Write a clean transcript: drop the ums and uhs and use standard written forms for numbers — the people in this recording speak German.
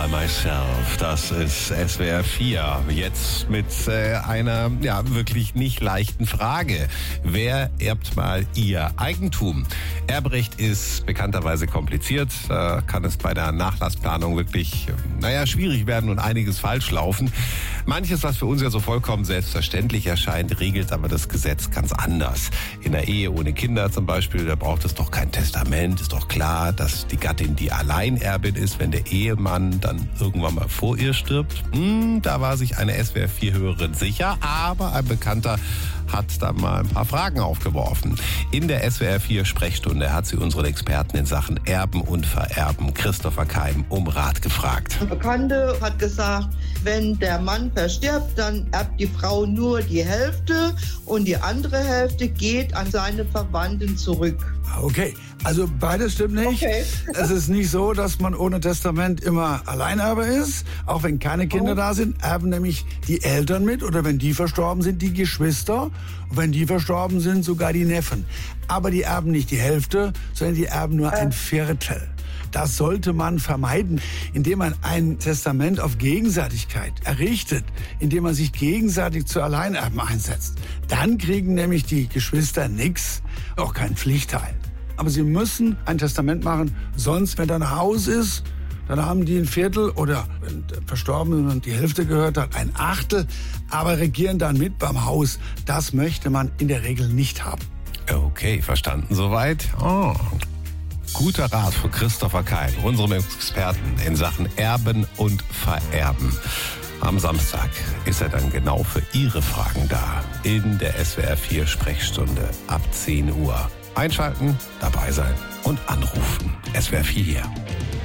by Myself. Das ist SWR 4. Jetzt mit einer wirklich nicht leichten Frage. Wer erbt mal ihr Eigentum? Erbrecht ist bekannterweise kompliziert. Da kann es bei der Nachlassplanung wirklich schwierig werden und einiges falsch laufen. Manches, was für uns ja so vollkommen selbstverständlich erscheint, regelt aber das Gesetz ganz anders. In der Ehe ohne Kinder zum Beispiel, da braucht es doch kein Testament. Ist doch klar, dass die Gattin die Alleinerbin ist, wenn der Ehemann dann irgendwann mal vor ihr stirbt. Da war sich eine SWR4-Hörerin sicher, aber ein Bekannter hat da mal ein paar Fragen aufgeworfen. In der SWR4-Sprechstunde hat sie unseren Experten in Sachen Erben und Vererben, Christopher Keim, um Rat gefragt. Eine Bekannte hat gesagt, wenn der Mann verstirbt, dann erbt die Frau nur die Hälfte und die andere Hälfte geht an seine Verwandten zurück. Okay, also beides stimmt nicht. Okay. Es ist nicht so, dass man ohne Testament immer Alleinerbe ist. Auch wenn keine Kinder da sind, erben nämlich die Eltern mit. Oder wenn die verstorben sind, die Geschwister. Und wenn die verstorben sind, sogar die Neffen. Aber die erben nicht die Hälfte, sondern die erben nur ein Viertel. Das sollte man vermeiden, indem man ein Testament auf Gegenseitigkeit errichtet, indem man sich gegenseitig zu Alleinerben einsetzt. Dann kriegen nämlich die Geschwister nichts, auch keinen Pflichtteil. Aber sie müssen ein Testament machen, sonst, wenn da ein Haus ist, dann haben die ein Viertel oder, wenn der Verstorbene die Hälfte gehört hat, ein Achtel, aber regieren dann mit beim Haus. Das möchte man in der Regel nicht haben. Okay, verstanden soweit? Guter Rat von Christopher Keim, unserem Experten in Sachen Erben und Vererben. Am Samstag ist er dann genau für Ihre Fragen da in der SWR4 Sprechstunde ab 10 Uhr. Einschalten, dabei sein und anrufen. SWR4 hier.